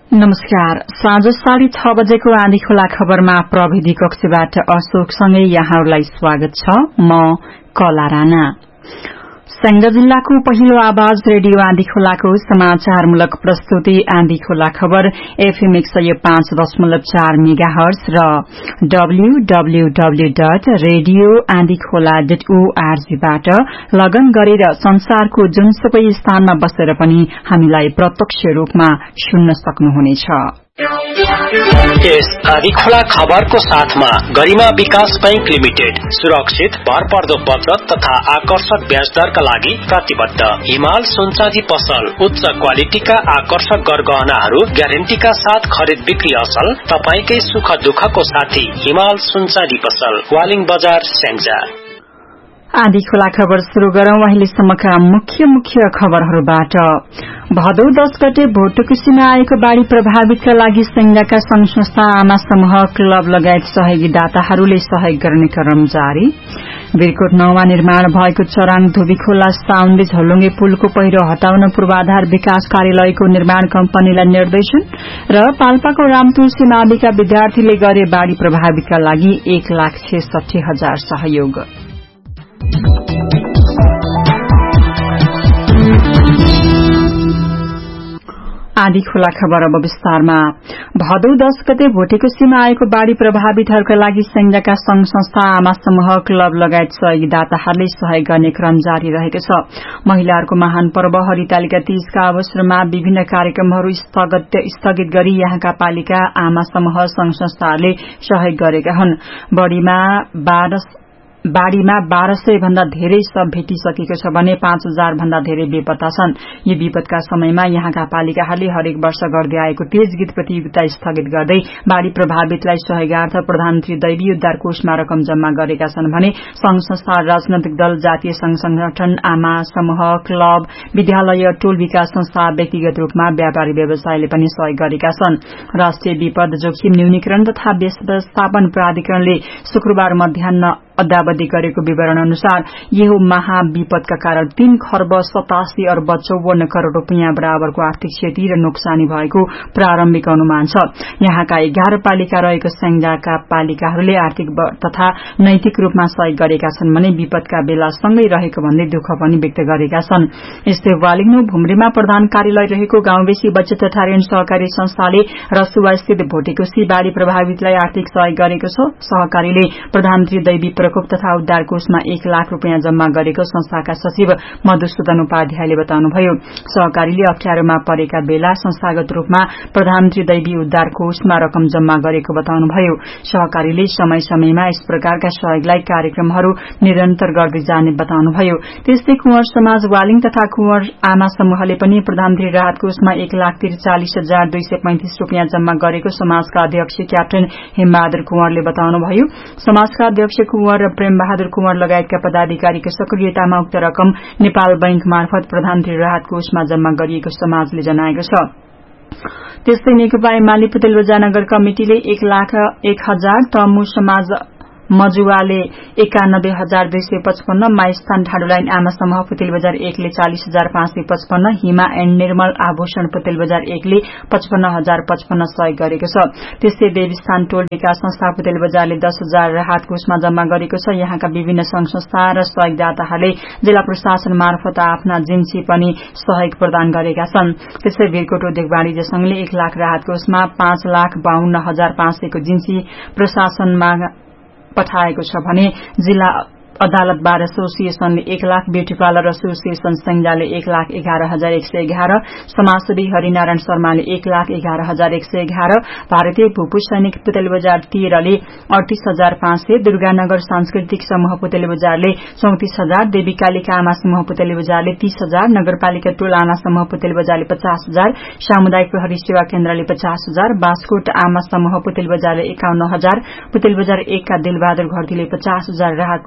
नमस्कार। साँझ 6:30 बजेको आँधी खोला खबरमा प्रविधि कक्षबाट अशोकसँगै यहाँहरूलाई स्वागत छ। म कला राणा। स्याङ्जा जिल्लाको पहिलो आवाज रेडियो आँधी खोलाको समाचारमूलक प्रस्तुति आँधी खोला खबर FM 105.4 मेगाहर्ज र www.radioandikhola.org बाट लगन गरेर संसारको जुनसुकै स्थानमा बसेर पनि हामीलाई प्रत्यक्ष रूपमा सुन्न सक्नुहुनेछ। यस आँधी खोला खबरको साथमा गरिमा विकास बैंक लिमिटेड सुरक्षित भरपर्दो बचत तथा आकर्षक ब्याज दरका लागि प्रतिबद्ध। हिमाल सुनचाँदी पसल उच्च क्वालिटीका आकर्षक गरगहनाहरू ग्यारेन्टीका साथ खरिद बिक्री असल। तपाईकै सुख दुःखको साथी हिमाल सुनचाँदी पसल, वालिङ बजार, स्याङ्जा। आँधी खोला खबर शुरू गरौं अहिलेसम्मका मुख्य खबरहरूबाट। भदौ 10 गते भोटुकुसीमा आएको बाढ़ी प्रभावितका लागि स्याङ्जाका संघ संस्था, आमा समूह, क्लब लगायत सहयोगी दाताहरूले सहयोग गर्ने क्रम जारी। वीरकोट 9मा निर्माण भएको चराङ धुबीखोला साउन्डे झोलुङ्गे पुलको पहिरो हटाउन पूर्वाधार विकास कार्यालयको निर्माण कम्पनीलाई निर्देशन र पाल्पाको रामतुलसी माविका विद्यार्थीले गरे बाढ़ी प्रभावितका लागि 1,66,000 सहयोग। आँधी खोला खबर अब विस्तारमा। भदौ 10 गते भोटेकुसीमा आएको बाढ़ी प्रभावितहरूका लागि स्याङ्जाका संघ संस्था, आमा समूह, क्लब लगायत सहयोगी दाताहरूले सहयोग गर्ने क्रम जारी रहेको छ। महिलाहरूको महान पर्व हरितालिका तीजका अवसरमा विभिन्न कार्यक्रमहरू स्थगित गरी यहाँका पालिका, आमा समूह, संघ संस्थाहरूले सहयोग गरेका हुन्। बाढ़ीमा 1200 भन्दा धेरै शव भेटिसकेको छ भने 5000 भन्दा धेरै बेपत्ता छन्। यो विपदका समयमा यहाँका पालिकाहरूले हरेक वर्ष गर्दै आएको तेज गीत प्रतियोगिता स्थगित गर्दै बाढ़ी प्रभावितलाई सहयोगार्थ प्रधानमन्त्री दैवी उद्धार कोषमा रकम जम्मा गरेका छन् भने संघ संस्था, राजनैतिक दल, जातीय संघ संगठन, आमा समूह, क्लब, विद्यालय, टोल विकास संस्था, व्यक्तिगत रूपमा व्यापारी व्यवसायले पनि सहयोग गरेका छन्। राष्ट्रिय विपद जोखिम न्यूनीकरण तथा व्यवस्थापन प्राधिकरणले शुक्रबार मध्याह्न अद्यावधि गरेको विवरण अनुसार यो महाविपदका कारण 3 खर्ब 87 अर्ब 54 करोड़ रूपियाँ बराबरको आर्थिक क्षति र नोक्सानी भएको प्रारम्भिक अनुमान छ। यहाँका 11 पालिका रहेको स्याङ्जाका पालिकाहरूले आर्थिक तथा नैतिक रूपमा सहयोग गरेका छन् भने विपदका बेला सँगै रहेको भन्दै दुःख पनि व्यक्त गरेका छन्। यस्तै वालिङ भुम्रीमा प्रधान कार्यालय रहेको गाउँबेसी बचत तथा ऋण सहकारी संस्थाले रसुवा स्थित भोटेकुसी बाढ़ी प्रभावितलाई आर्थिक सहयोग गरेको छ। सहकारीले प्रधानमन्त्री दैवी प्रकोप तथा उद्धार कोषमा 1 लाख रूपियाँ जम्मा गरेको संस्थाका सचिव मधुसूदन उपाध्यायले बताउनुभयो। सहकारीले अप्ठ्यारोमा परेका बेला संस्थागत रूपमा प्रधानमन्त्री दैवी उद्धार कोषमा रकम जम्मा गरेको बताउनुभयो। सहकारीले समय समयमा यस प्रकारका सहयोगलाई कार्यक्रमहरू निरन्तर गर्दै जाने बताउनुभयो। त्यस्तै कुंवर समाज वालिङ तथा कुंवर आमा समूहले पनि प्रधानमन्त्री राहत कोषमा 1,43,235 रूपियाँ जम्मा गरेको समाजका अध्यक्ष क्याप्टेन हेमबहादुर कुंवरले बताउनुभयो। समाजका अध्यक्ष कुंवर र प्रेमबहादुर कुंवर लगायतका पदाधिकारीको सक्रियतामा उक्त रकम नेपाल बैंक मार्फत प्रधानमन्त्री राहत कोषमा जम्मा गरिएको समाजले जनाएको छ। त्यस्तै नेकपा एमाले पुतलबजार नगर कमिटिले 1,01,000, तमु समाज मजुवाले 91,255, माइस्थान ढाडुलाइन आमा समूह पुतलबजार 1ले 40,555, हिमा एण्ड निर्मल आभूषण पुतलबजार 1ले 55,055 सहयोग गरेको छ। त्यस्तै देवस्थान टोल विकास संस्था पुतलबजारले 10,000 राहत कोषमा जम्मा गरेको छ। यहाँका विभिन्न संघ संस्था र सहयोगदाताहरूले जिल्ला प्रशासन मार्फत आफ्ना जिन्सी पनि सहयोग प्रदान गरेका छन्। त्यसै वीरकोट उद्योग वाणिज्य संघले 1 लाख राहत कोषमा 5,52,500 को जिन्सी प्रशासनमा पठाएको छ भने जिल्ला अदालत बार एसोसिएशनले 1 लाख, ब्यूटी पार्लर एसोसिएशन स्याङ्जाले 1,11,111, समाजसेवी हरिनारायण शर्माले 1,11,111, भारतीय भूपू सैनिक पुतलबजार 13ले 38,500, दुर्गानगर सांस्कृतिक समूह पुतलबजारले 34,000, देवी कालिका आमा समूह पुतलबजारले 30,000, नगरपालिका टोल आमा समूह पुतलबजारले 50,000, सामुदायिक प्रहरी सेवा केन्द्रले 50,000, बाँसकोट आमा समूह पुतलबजारले 51,000, पुतलबजार 1 का दिलबहादुर घरतीले 50,000 राहत कोषमा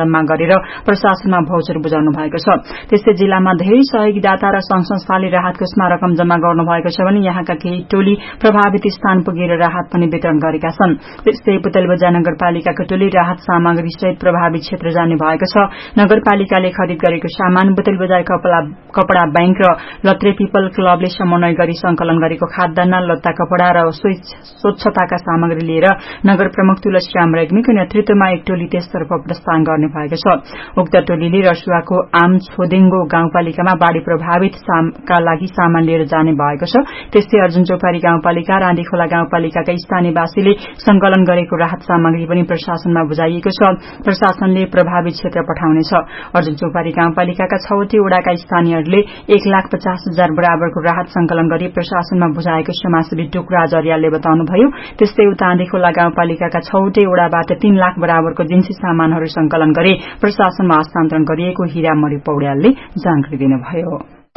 जम्मा गरेर प्रशासनमा भौचर बुझाउनु भएको छ। त्यस्तै जिल्लामा धेरै सहयोगीदाता र संघ-संस्थाले राहत कोषमा रकम जम्मा गर्नु भएको छ भने यहाँका केही टोली प्रभावित स्थान पुगेर राहत पनि वितरण गरेका छन्। त्यस्तै पुतलबजार नगरपालिकाको टोली राहत सामग्री सहित प्रभावित क्षेत्र जाने भएको छ। नगरपालिकाले खरिद गरेको सामान बुतलबजार कपड़ा बैंक र लत्रे पिपल क्लबले समन्वय गरी संकलन गरेको खाद्यान्न, लत्ता, कपड़ा र स्वच्छताका सामग्री लिएर नगर प्रमुख तुलसीराम रेग्मीको नेतृत्वमा एक टोली त्यसतर्फ प्रस्थान गर्ने भएको छ। उक्त टोलीले रसुवाको आम छोदेङ्गो गाउँपालिकामा बाढ़ी प्रभावितका लागि सामान लिएर जाने भएको छ। त्यस्तै अर्जुनचौपारी गाउँपालिका र आँधीखोला गाउँपालिकाका स्थानीयवासीले संकलन गरेको राहत सामग्री पनि प्रशासनमा बुझाइएको छ। प्रशासनले प्रभावित क्षेत्र पठाउनेछ। अर्जुनचौपारी गाउँपालिकाका 6वटै वडाका स्थानीयहरूले 1,50,000 बराबरको राहत संकलन गरी प्रशासनमा बुझाएको समाजसेवी टुकराज अर्यालले बताउनुभयो। त्यस्तै उता आँधीखोला गाउँपालिकाका 6वटै वडाबाट 3 लाख बराबरको जिन्सी सामानहरू संकलन गरी प्रशासनमा हस्तान्तरण गरिएको हीरामणि पौड्यालले जानकारी दिनुभयो।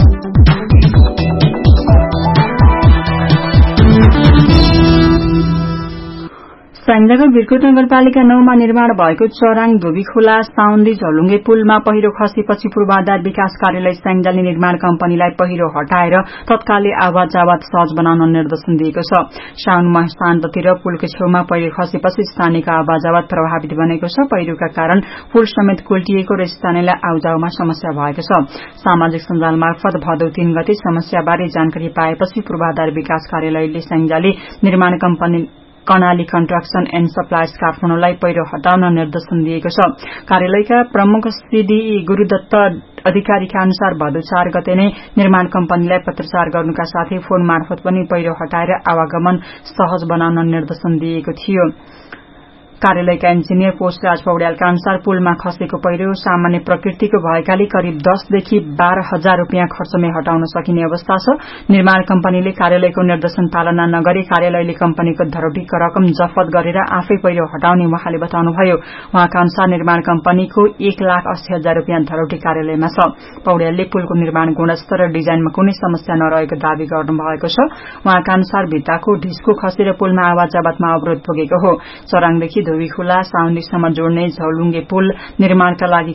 स्याङ्जाको बिरकोट नगरपालिका 9 मा निर्माण भएको चराङ धोबीखोला साउन्दी झलुङ्गे पुलमा पहिरो खसेपछि पूर्वाधार विकास कार्यालय स्याङ्जाले निर्माण कम्पनीलाई पहिरो हटाएर तत्कालै आवाज जावात सहज बनाउन निर्देशन दिएको छ। साउन महिसान्ततिर पुलको छेउमा पहिरो खसेपछि स्थानीयको आवाज जावात प्रभावित बनेको छ। पहिरोका कारण पुल समेत कुल्टिएको र स्थानीयलाई आउजाउमा समस्या भएको छ। सामाजिक सञ्जाल मार्फत भदौ 3 गते समस्याबारे जानकारी पाएपछि पूर्वाधार विकास कार्यालयले स्याङ्जाले निर्माण company Karnali construction and suppliers काठमाडौँलाई पहिरो हटाउन निर्देशन दिएको छ। कार्यालयका प्रमुख सीडी गुरूदत्त अधिकारीका अनुसार भदौ 4 गते नै निर्माण कम्पनीलाई पत्रचार गर्नुका साथै फोन मार्फत पनि पहिरो हटाएर आवागमन सहज बनाउन निर्देशन दिएको थियो। कार्यालयका इन्जिनियर पोषराज पौड्यालका अनुसार पुलमा खसेको पहिरो सामान्य प्रकृतिको भएकाले करिब 10 देखि 12,000 रूपियाँ खर्चमै हटाउन सकिने अवस्था छ। निर्माण कम्पनीले कार्यालयको निर्देशन पालना नगरे कार्यालयले कम्पनीको धरोटीको रकम जफत गरेर आफै पहिरो हटाउने उहाँले बताउनुभयो। उहाँका अनुसार निर्माण कम्पनीको 1,80,000 रूपियाँ धरोटी कार्यालयमा छ। पौड्यालले पुलको निर्माण गुणस्तर र डिजाइनमा कुनै समस्या नरहेको दावी गर्नुभएको छ। उहाँका अनुसार भित्ताको ढिस्को खसेर पुलमा आवाज जावातमा अवरोध पुगेको हो। चराङदेखि धोबीखोला साउन्दीसम्म जोड्ने झलुङ्गे पुल निर्माणका लागि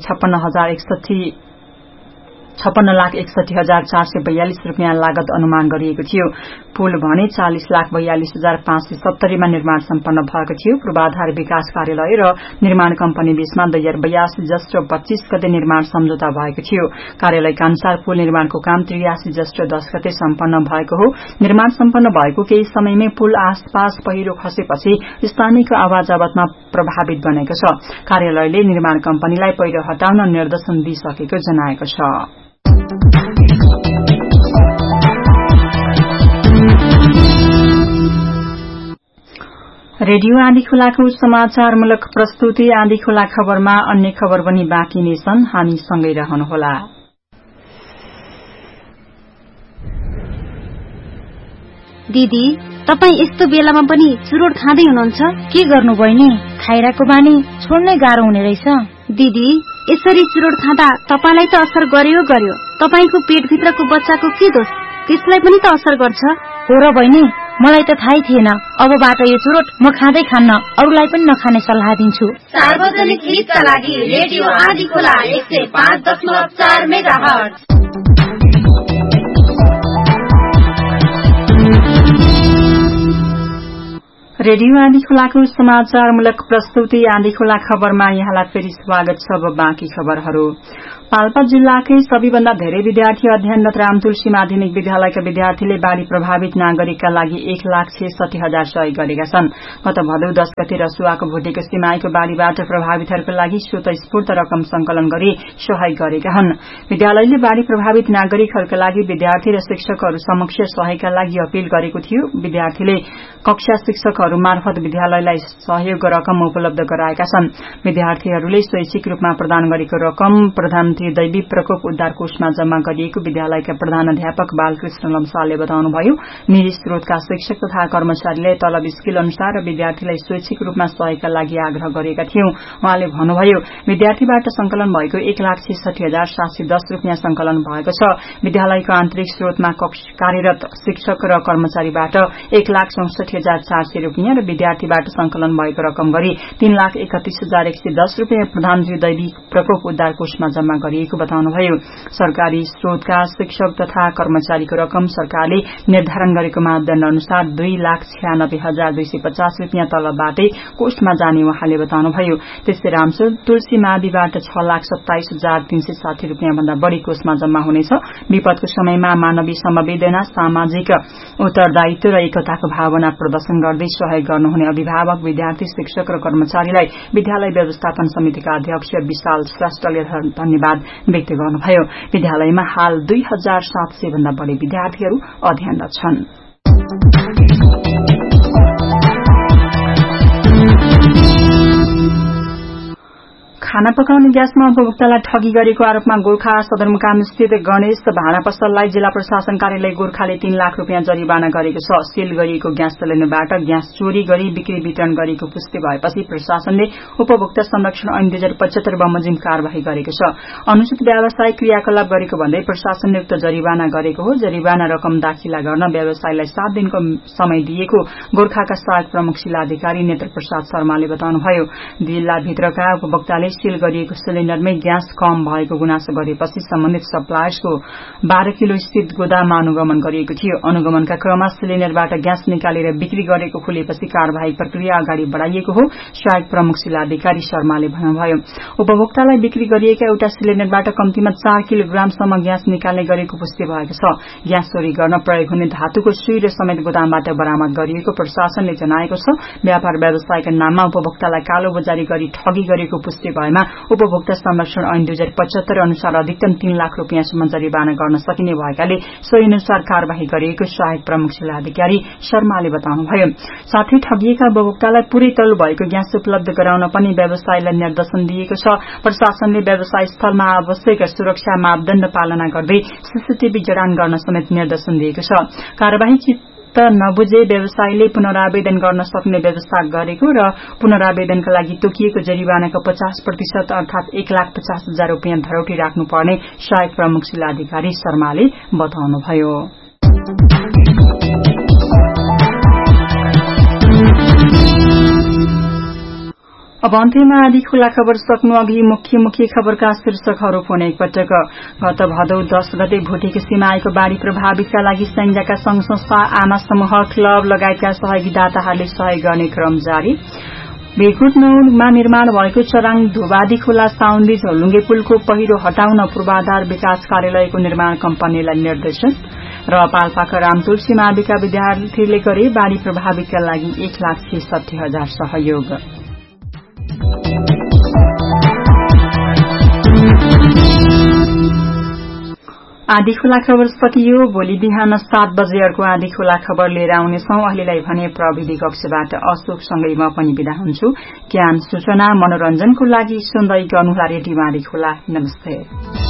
56,61,442 रूपियाँ लागत अनुमान गरिएको थियो। पुल भने 40,42,570 मा निर्माण सम्पन्न भएको थियो। पूर्वाधार विकास कार्यालय र निर्माण कम्पनी बीचमा 2082 ज्येष्ठ 25 गते निर्माण सम्झौता भएको थियो। कार्यालयका अनुसार पुल निर्माणको काम 83 ज्येष्ठ 10 गते सम्पन्न भएको हो। निर्माण सम्पन्न भएको केही समयमै पुल आसपास पहिरो खसेपछि स्थानीयको आवाज जावातमा प्रभावित बनेको छ। कार्यालयले निर्माण कम्पनीलाई पहिरो हटाउन निर्देशन दिइसकेको जनाएको छ। रेडियो आँधीखोलाको समाचारमूलक प्रस्तुति आँधीखोला खबरमा अन्य खबर पनि बाँकी नै छन्। हामी सँगै रहनुहोला। दिदी, तपाई यस्तो बेलामा पनि चुरोट खाँदै हुनुहुन्छ? के गर्नु बहिनी? खाइराको बानी छोड्नै गाह्रो हुने रहेछ। दिदी, यसरी चुरोट खाँदा तपाईलाई त असर गर्यो। तपाईको पेटभित्रको बच्चाको के दोष? त्यसलाई पनि त असर गर्छ। हो र बहिनी, मलाई त थाहै थिएन। अबबाट यो चुरोट म खाँदै खान्न, अरूलाई पनि नखाने सल्लाह दिन्छु। सार्वजनिक हितका लागि रेडियो आँधीखोला 105.4 मेगाहर्ज। रेडियो आँधीखोलाको समाचारमूलक प्रस्तुति आँधीखोला खबरमा यहाँलाई फेरि स्वागत छ। बाँकी खबरहरू। पाल्पा जिल्लाकै सबैभन्दा धेरै विद्यार्थी अध्ययनरत रामतुलसी माध्यमिक विद्यालयका विद्यार्थीले बाढ़ी प्रभावित नागरिकका लागि 1,66,000 सहयोग गरेका छन्। गत भदौ 10 गते रसुवाको भुटेको सिमाईको बाढ़ीबाट प्रभावितहरूका लागि स्वतस्फूर्त रकम संकलन गरी सहयोग गरेका हुन्। विद्यालयले बाढ़ी प्रभावित नागरिकहरूका लागि विद्यार्थी र शिक्षकहरू समक्ष सहयोगका लागि अपील गरेको थियो। विद्यार्थीले कक्षा शिक्षकहरू मार्फत विद्यालयलाई सहयोग रकम उपलब्ध गराएका छन्। विद्यार्थीहरूले स्वैच्छिक रूपमा प्रदान गरेको रकम प्रधान प्रधानमन्त्री दैवी प्रकोप उद्धार कोषमा जम्मा गरिएको विद्यालयका प्रधानाध्यापक बालकृष्ण लम्सालले बताउनुभयो। निजी स्रोतका शिक्षक तथा कर्मचारीले तलब स्किल अनुसार र विद्यार्थीलाई स्वैच्छिक रूपमा सहयोगका लागि आग्रह गरेका थियौं। उहाँले भन्नुभयो विद्यार्थीबाट संकलन भएको 1,66,710 रूपियाँ संकलन भएको छ। विद्यालयको आन्तरिक स्रोतमा कार्यरत शिक्षक र कर्मचारीबाट 1,64,400 रूपियाँ र विद्यार्थीबाट संकलन भएको रकम गरी 3,31,110 रूपियाँ प्रधानमन्त्री दैवी प्रकोप उद्धार कोषमा जम्मा गरिएको बताउनुभयो। सरकारी स्रोतका शिक्षक तथा कर्मचारीको रकम सरकारले निर्धारण गरेको मापदण्ड अनुसार 2,96,250 रूपियाँ तलबबाटै कोषमा जाने उहाँले बताउनुभयो। त्यस्तै रामसर तुलसी माविबाट 6,27,360 रूपियाँ भन्दा बढ़ी कोषमा जम्मा हुनेछ। विपदको समयमा मानवीय समवेदना, सामाजिक उत्तरदायित्व र एकताको भावना प्रदर्शन गर्दै सहयोग गर्नुहुने अभिभावक, विद्यार्थी, शिक्षक र कर्मचारीलाई विद्यालय व्यवस्थापन समितिका अध्यक्ष विशाल श्रेष्ठले धन्यवाद व्यक्त गर्नुभयो। विद्यालयमा हाल 2,700 भन्दा बढ़ी विद्यार्थीहरू अध्ययनरत छन्। खाना पकाउने ग्यासमा उपभोक्तालाई ठगी गरेको आरोपमा गोर्खा सदरमुकाम स्थित गणेश भाँडा पसललाई जिल्ला प्रशासन कार्यालय गोर्खाले 3 लाख रूपियाँ जरिवाना गरेको छ। सील गरिएको ग्यास सिलिण्डरबाट ग्यास चोरी गरी बिक्री वितरण गरेको पुष्टि भएपछि प्रशासनले उपभोक्ता संरक्षण ऐन 2075 बमोजिम कार्यवाही गरेको छ। अनुचित व्यावसायिक क्रियाकलाप गरेको भन्दै प्रशासनले उक्त जरिवाना गरेको हो। जरिवाना रकम दाखिला गर्न व्यवसायीलाई 7 दिनको समय दिएको गोर्खाका सहायक प्रमुख जिल्लाधिकारी नेत्र प्रसाद शर्माले बताउनुभयो। जिल्लाभित्रका उपभोक्ताले सील गरिएको सिलिण्डरमै ग्यास कम भएको गुनासो गरेपछि सम्बन्धित सप्लायर्सको 12 किलो स्थित गोदाममा अनुगमन गरिएको थियो। अनुगमनका क्रममा सिलिण्डरबाट ग्यास निकालेर बिक्री गरेको खुलेपछि कार्यवाही प्रक्रिया अगाडि बढ़ाइएको हो। सहायक प्रमुख जिल्लाधिकारी शर्माले भन्नुभयो। उपभोक्तालाई बिक्री गरिएका एउटा सिलिण्डरबाट कम्तीमा 4 किलोग्रामसम्म ग्यास निकाल्ने गरेको पुष्टि भएको छ। ग्यास चोरी गर्न प्रयोग हुने धातुको सुई र समेत गोदामबाट बरामद गरिएको प्रशासनले जनाएको छ। व्यापार व्यवसायका नाममा उपभोक्तालाई कालो बजारी गरी ठगी गरेको पुष्टि भएमा उपभोक्ता संरक्षण ऐन 2075 अनुसार अधिकतम 3 लाख रूपियाँसम्म जरिवाना गर्न सकिने भएकाले सोही अनुसार कार्यवाही गरिएको सहायक प्रमुख जिल्लाधिकारी शर्माले बताउनुभयो। साथै ठगिएका उपभोक्तालाई पूरै तौल भएको ग्यास उपलब्ध गराउन पनि व्यवसायीलाई निर्देशन दिएको छ। प्रशासनले व्यवसाय स्थलमा आवश्यक सुरक्षा मापदण्ड पालना गर्दै सीसीटीभी जडान गर्न समेत निर्देशन दिएको छ। कार्यवाही नबुझे व्यवसायीले पुनरावेदन गर्न सक्ने व्यवस्था गरेको र पुनरावेदनका लागि तोकिएको जरिवानाको 50% अर्थात 1,50,000 रूपियाँ धरौटी राख्नुपर्ने सहायक प्रमुख जिल्लाधिकारी शर्माले बताउनुभयो। अब अन्त्यमा आदि खुला खबर सक्नु अघि मुख्य खबरका शीर्षकहरू पुनः एकपटक। गत भदौ 10 गते भुटेको सीमा आएको बाढ़ी प्रभावितका लागि सैन्यका संघ संस्था, आमा समूह, क्लब लगायतका सहयोगी दाताहरूले सहयोग गर्ने क्रम जारी। बेगुट नौमा निर्माण भएको चराङ धोबादी खोला साउन्दी झोलुङ्गे पुलको पहिरो हटाउन पूर्वाधार विकास कार्यालयको निर्माण कम्पनीलाई निर्देशन। र पाल्पाका रामतुलसी माविका विद्यार्थीले गरे बाढ़ी प्रभावितका लागि 1,66,000 सहयोग। आदि खुला खबर सकियो। भोलि बिहान 7 बजे अर्को आदि खुला खबर लिएर आउनेछौं। अहिलेलाई भने प्रविधि कक्षबाट अशोकसँगै म पनि बिदा हुन्छु। ज्ञान, सूचना, मनोरञ्जनको लागि सुन्दै गर्नुहोला रेडियो आदि खुला। नमस्ते।